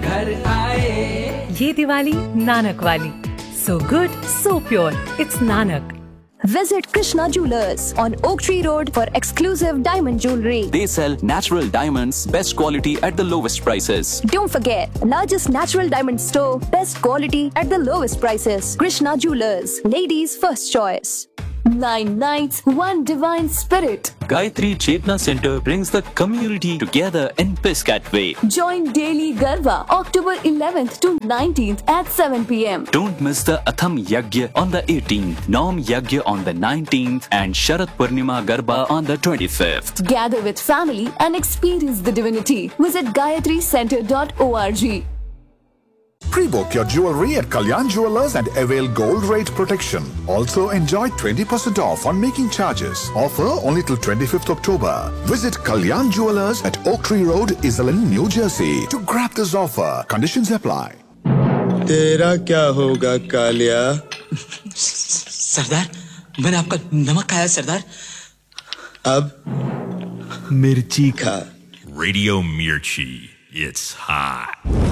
घर आए। ये दिवाली नानक वाली, so good, so pure. It's Nanak. Visit Krishna Jewelers on Oak Tree Road for exclusive diamond jewelry. They sell natural diamonds, best quality at the lowest prices. Don't forget, largest natural diamond store, best quality at the lowest prices. Krishna Jewelers, ladies' first choice. 9 nights, one divine spirit. Gayatri Chetna Center brings the community together in Piscataway. Join daily Garba, October 11th to 19th at 7 p.m. Don't miss the Atham Yagya on the 18th, Nom Yagya on the 19th, and Sharat Purnima Garba on the 25th. Gather with family and experience the divinity. Visit gayatricenter.org. Pre-book your jewelry at Kalyan Jewelers and avail gold rate protection. Also enjoy 20% off on making charges. Offer only till 25th October. Visit Kalyan Jewelers at Oak Tree Road, Iselin, New Jersey to grab this offer. Conditions apply. तेरा क्या होगा कालिया? सरदार, मैंने आपका नमक खाया सरदार। अब मिर्ची खा। Radio Mirchi. It's hot.